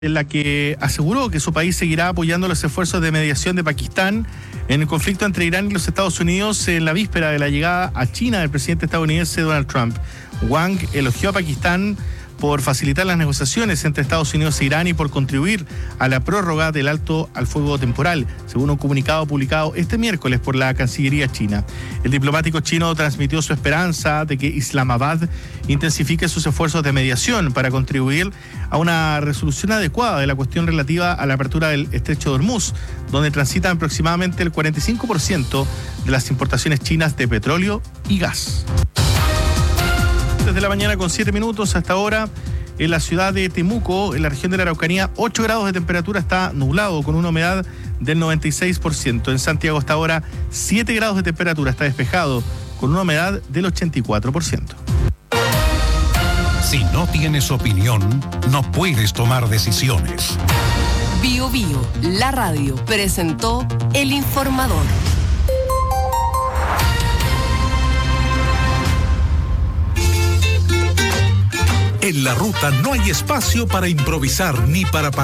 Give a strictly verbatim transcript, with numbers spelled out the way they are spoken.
en la que aseguró que su país seguirá apoyando los esfuerzos de mediación de Pakistán en el conflicto entre Irán y los Estados Unidos en la víspera de la llegada a China del presidente estadounidense Donald Trump. Wang elogió a Pakistán por facilitar las negociaciones entre Estados Unidos e Irán y por contribuir a la prórroga del alto al fuego temporal, según un comunicado publicado este miércoles por la Cancillería china. El diplomático chino transmitió su esperanza de que Islamabad intensifique sus esfuerzos de mediación para contribuir a una resolución adecuada de la cuestión relativa a la apertura del estrecho de Hormuz, donde transitan aproximadamente el cuarenta y cinco por ciento de las importaciones chinas de petróleo y gas. Desde la mañana con siete minutos hasta ahora, en la ciudad de Temuco, en la región de la Araucanía, ocho grados de temperatura, está nublado con una humedad del noventa y seis por ciento. En Santiago hasta ahora siete grados de temperatura, está despejado con una humedad del ochenta y cuatro por ciento. Si no tienes opinión, no puedes tomar decisiones. Bio Bio, la radio, presentó El Informador. En la ruta no hay espacio para improvisar ni para